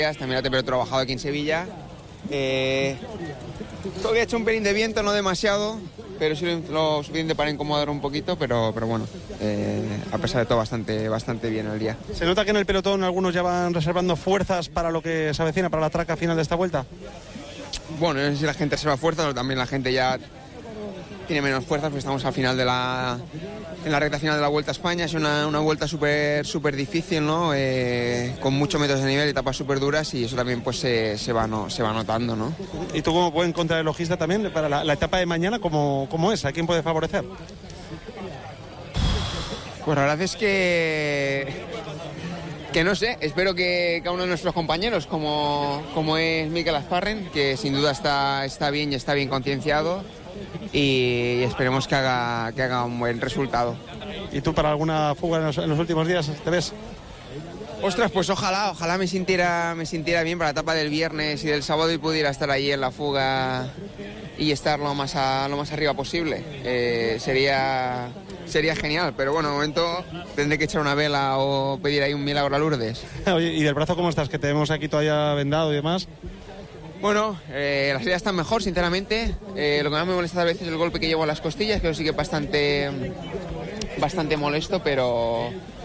También la temperatura ha bajado aquí en Sevilla. Todavía ha hecho un pelín de viento, no demasiado, pero sí lo suficiente para incomodar un poquito, pero bueno, a pesar de todo bastante bien el día. ¿Se nota que en el pelotón algunos ya van reservando fuerzas para lo que se avecina, para la traca final de esta vuelta? Bueno, no sé si la gente reserva fuerzas o también la gente ya tiene menos fuerzas, porque estamos al final en la recta final de la Vuelta a España. Es una vuelta súper difícil, ¿no? Con muchos metros de nivel, etapas súper duras, y eso también pues se va notando, ¿no? ¿Y tú como buen contrarrelojista también, para la etapa de mañana, cómo es? ¿A quién puede favorecer? Pues la verdad es que no sé, espero que cada uno de nuestros compañeros, como es Mikel Asparren, que sin duda está bien y está bien concienciado, y esperemos que haga un buen resultado. ¿Y tú para alguna fuga en los últimos días te ves? Ostras, pues ojalá me sintiera bien para la etapa del viernes y del sábado y pudiera estar allí en la fuga y estar lo más arriba posible. Sería genial, pero bueno, de momento tendré que echar una vela o pedir ahí un milagro a Lourdes. Oye, ¿y del brazo cómo estás? Que te vemos aquí todavía vendado y demás. Bueno, las heridas están mejor, sinceramente. Lo que más me molesta a veces es el golpe que llevo a las costillas, que sí que es bastante molesto, pero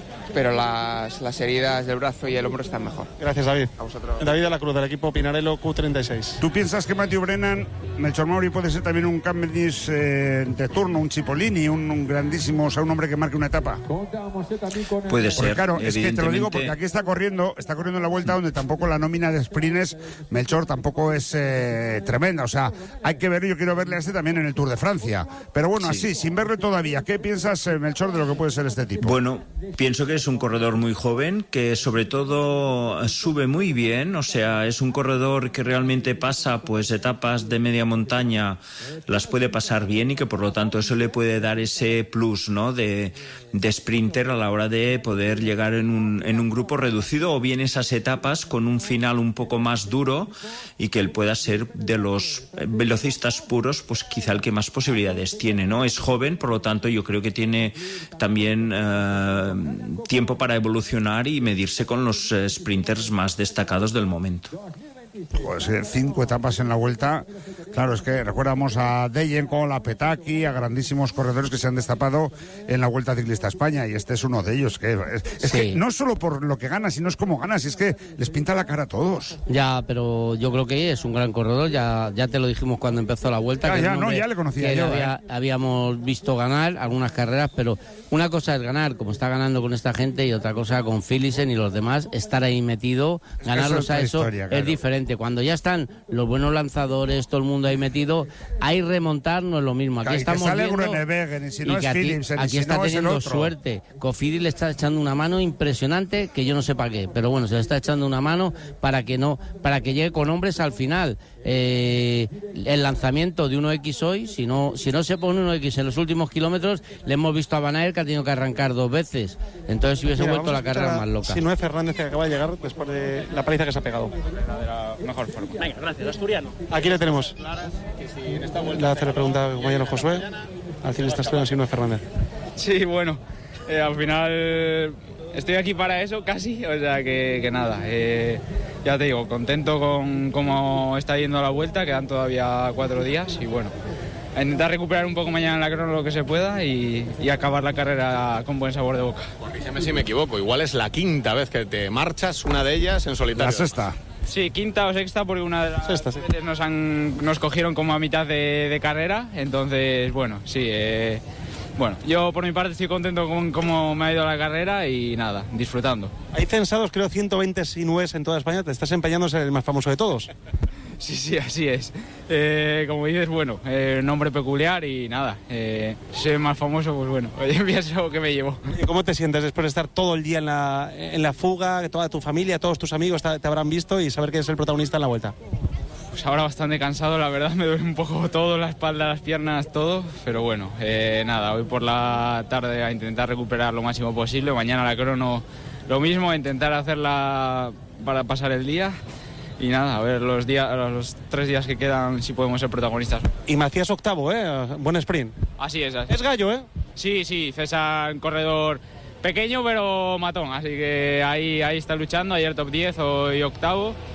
las heridas del brazo y el hombro están mejor. Gracias, David. A vosotros. David de la Cruz, del equipo Pinarello Q36. ¿Tú piensas que Matthew Brennan, Melchor Mauri, puede ser también un Cavendish de turno, un Cipollini, un grandísimo, o sea, un hombre que marque una etapa? Puede ser. Porque claro, es que te lo digo porque aquí está corriendo en la vuelta donde tampoco la nómina de sprints, Melchor, tampoco es tremenda. O sea, hay que ver, yo quiero verle a este también en el Tour de Francia. Pero bueno, Sí. así, sin verle todavía, ¿qué piensas, Melchor, de lo que puede ser este tipo? Bueno, pienso que es un corredor muy joven, que sobre todo sube muy bien, o sea, es un corredor que realmente pasa pues etapas de media montaña, las puede pasar bien, y que por lo tanto eso le puede dar ese plus, ¿no?, de sprinter a la hora de poder llegar en un grupo reducido, o bien esas etapas con un final un poco más duro, y que él pueda ser de los velocistas puros, pues quizá el que más posibilidades tiene, ¿no? Es joven, por lo tanto yo creo que tiene también tiempo para evolucionar y medirse con los sprinters más destacados del momento. Pues 5 etapas en la vuelta. Claro, es que recordamos a Deyenko, a Petaki, a grandísimos corredores que se han destapado en la Vuelta Ciclista a España, y este es uno de ellos. Es que no solo por lo que gana, sino es como gana, si es que les pinta la cara a todos. Ya, pero yo creo que es un gran corredor, ya te lo dijimos cuando empezó la Vuelta. Ya le conocía yo. Habíamos visto ganar algunas carreras, pero una cosa es ganar, como está ganando con esta gente, y otra cosa con Philipsen y los demás, estar ahí metido, ganarlos a eso historia, claro. Es diferente. Cuando ya están los buenos lanzadores, todo el mundo ahí metido, ahí remontar no es lo mismo. Aquí estamos sale viendo Groenewegen, y si no es Philipsen, aquí está teniendo suerte. Cofidis le está echando una mano impresionante, que yo no sé para qué, pero bueno, se le está echando una mano para que llegue con hombres al final. El lanzamiento de 1X hoy, si no se pone 1X en los últimos kilómetros, le hemos visto a Van Aert que ha tenido que arrancar 2 veces, entonces si hubiese vuelto la carrera más loca. Si no es Fernández, que acaba de llegar después de la paliza que se ha pegado. Mejor forma. Venga, gracias, asturiano. Aquí le tenemos. Le hace la pregunta a compañero Josué, al ciclista asturiano, si no es Fernández. Sí, bueno, al final estoy aquí para eso casi, o sea que nada, ya te digo, contento con cómo está yendo la vuelta, quedan todavía 4 días y bueno, a intentar recuperar un poco mañana en la crono lo que se pueda y acabar la carrera con buen sabor de boca. Corrígeme si me equivoco, igual es la 5ª vez que te marchas, una de ellas en solitario. La sexta. Sí, 5ª o 6ª, porque una de las veces nos cogieron como a mitad de carrera, entonces bueno, sí, bueno, yo por mi parte estoy contento con cómo me ha ido la carrera y nada, disfrutando. Hay censados, creo, 120 sinúes en toda España, te estás empeñando en ser el más famoso de todos. Sí, así es. Como dices, bueno, nombre peculiar y nada, soy el más famoso, pues bueno, oye, pienso que me llevo. ¿Y cómo te sientes después de estar todo el día en la fuga, que toda tu familia, todos tus amigos te habrán visto y saber que eres el protagonista en la vuelta? Pues ahora bastante cansado, la verdad, me duele un poco todo, la espalda, las piernas, todo, pero bueno, nada, hoy por la tarde a intentar recuperar lo máximo posible, mañana la crono lo mismo, a intentar hacerla para pasar el día. Y nada, a ver los 3 días que quedan si podemos ser protagonistas. Y Macías octavo, buen sprint. Así es. Es gallo, Sí, César, un corredor pequeño pero matón, así que ahí está luchando, ayer top 10, hoy octavo.